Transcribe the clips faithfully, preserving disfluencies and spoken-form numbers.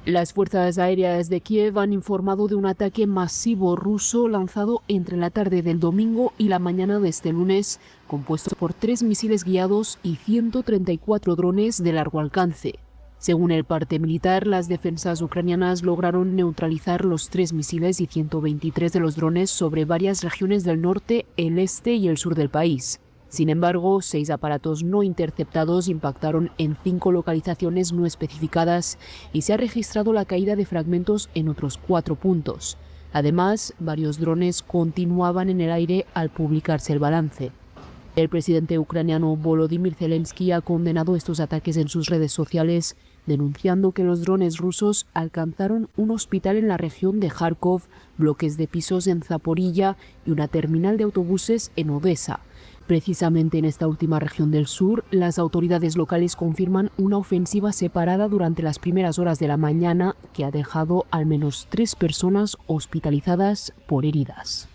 Las fuerzas aéreas de Kiev han informado de un ataque masivo ruso lanzado entre la tarde del domingo y la mañana de este lunes, compuesto por tres misiles guiados y ciento treinta y cuatro drones de largo alcance. Según el parte militar, las defensas ucranianas lograron neutralizar los tres misiles y ciento veintitrés de los drones sobre varias regiones del norte, el este y el sur del país. Sin embargo, seis aparatos no interceptados impactaron en cinco localizaciones no especificadas y se ha registrado la caída de fragmentos en otros cuatro puntos. Además, varios drones continuaban en el aire al publicarse el balance. El presidente ucraniano Volodymyr Zelensky ha condenado estos ataques en sus redes sociales, denunciando que los drones rusos alcanzaron un hospital en la región de Kharkov, bloques de pisos en Zaporilla y una terminal de autobuses en Odesa. Precisamente en esta última región del sur, las autoridades locales confirman una ofensiva separada durante las primeras horas de la mañana que ha dejado al menos tres personas hospitalizadas por heridas.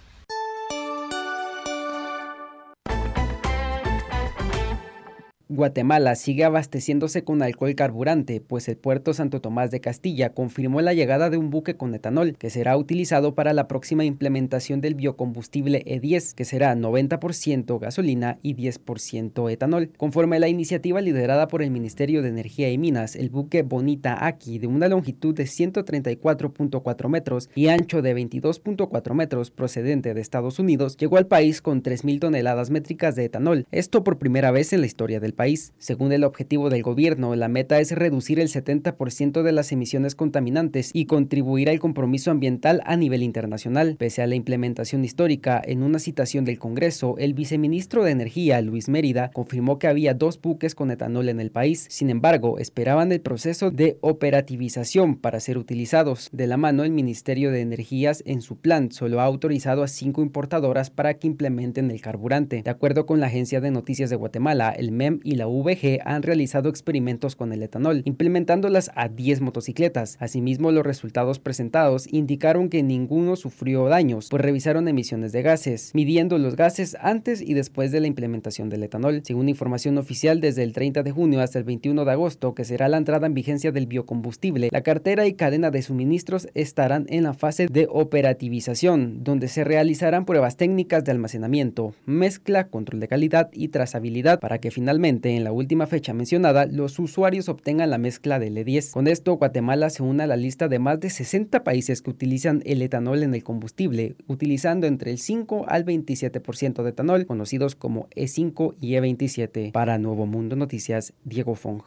Guatemala sigue abasteciéndose con alcohol carburante, pues el puerto Santo Tomás de Castilla confirmó la llegada de un buque con etanol que será utilizado para la próxima implementación del biocombustible E diez, que será noventa por ciento gasolina y diez por ciento etanol. Conforme a la iniciativa liderada por el Ministerio de Energía y Minas, el buque Bonita Aki, de una longitud de ciento treinta y cuatro punto cuatro metros y ancho de veintidós punto cuatro metros, procedente de Estados Unidos, llegó al país con tres mil toneladas métricas de etanol, esto por primera vez en la historia del país. País. Según el objetivo del gobierno, la meta es reducir el setenta por ciento de las emisiones contaminantes y contribuir al compromiso ambiental a nivel internacional. Pese a la implementación histórica, en una citación del Congreso, el viceministro de Energía, Luis Mérida, confirmó que había dos buques con etanol en el país. Sin embargo, esperaban el proceso de operativización para ser utilizados. De la mano, el Ministerio de Energías, en su plan, solo ha autorizado a cinco importadoras para que implementen el carburante. De acuerdo con la Agencia de Noticias de Guatemala, el M E M y la U V G han realizado experimentos con el etanol, implementándolas a diez motocicletas. Asimismo, los resultados presentados indicaron que ninguno sufrió daños, pues revisaron emisiones de gases, midiendo los gases antes y después de la implementación del etanol. Según información oficial, desde el treinta de junio hasta el veintiuno de agosto, que será la entrada en vigencia del biocombustible, la cartera y cadena de suministros estarán en la fase de operativización, donde se realizarán pruebas técnicas de almacenamiento, mezcla, control de calidad y trazabilidad para que finalmente en la última fecha mencionada, los usuarios obtengan la mezcla del E diez. Con esto, Guatemala se une a la lista de más de sesenta países que utilizan el etanol en el combustible, utilizando entre el cinco al veintisiete por ciento de etanol, conocidos como E cinco y E veintisiete. Para Nuevo Mundo Noticias, Diego Fong.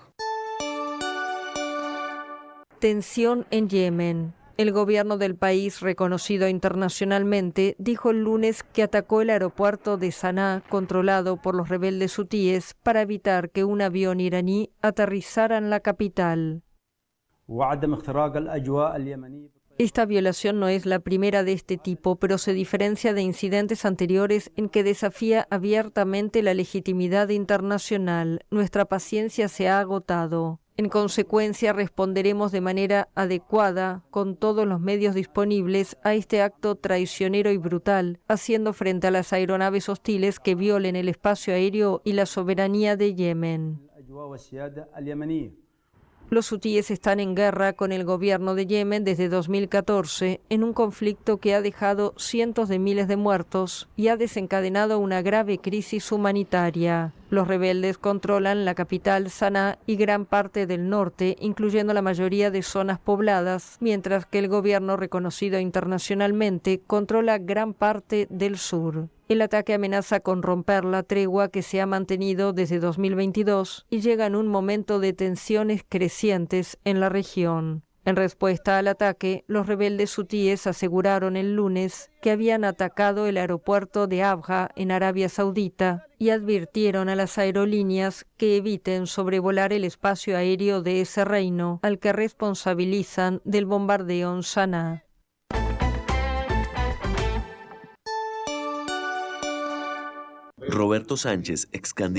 Tensión en Yemen. El gobierno del país, reconocido internacionalmente, dijo el lunes que atacó el aeropuerto de Saná, controlado por los rebeldes hutíes, para evitar que un avión iraní aterrizara en la capital. Esta violación no es la primera de este tipo, pero se diferencia de incidentes anteriores en que desafía abiertamente la legitimidad internacional. Nuestra paciencia se ha agotado. En consecuencia, responderemos de manera adecuada, con todos los medios disponibles, a este acto traicionero y brutal, haciendo frente a las aeronaves hostiles que violen el espacio aéreo y la soberanía de Yemen. Los hutíes están en guerra con el gobierno de Yemen desde dos mil catorce, en un conflicto que ha dejado cientos de miles de muertos y ha desencadenado una grave crisis humanitaria. Los rebeldes controlan la capital Saná y gran parte del norte, incluyendo la mayoría de zonas pobladas, mientras que el gobierno reconocido internacionalmente controla gran parte del sur. El ataque amenaza con romper la tregua que se ha mantenido desde dos mil veintidós y llega en un momento de tensiones crecientes en la región. En respuesta al ataque, los rebeldes hutíes aseguraron el lunes que habían atacado el aeropuerto de Abha en Arabia Saudita y advirtieron a las aerolíneas que eviten sobrevolar el espacio aéreo de ese reino, al que responsabilizan del bombardeo en Saná. Roberto Sánchez, ex candidato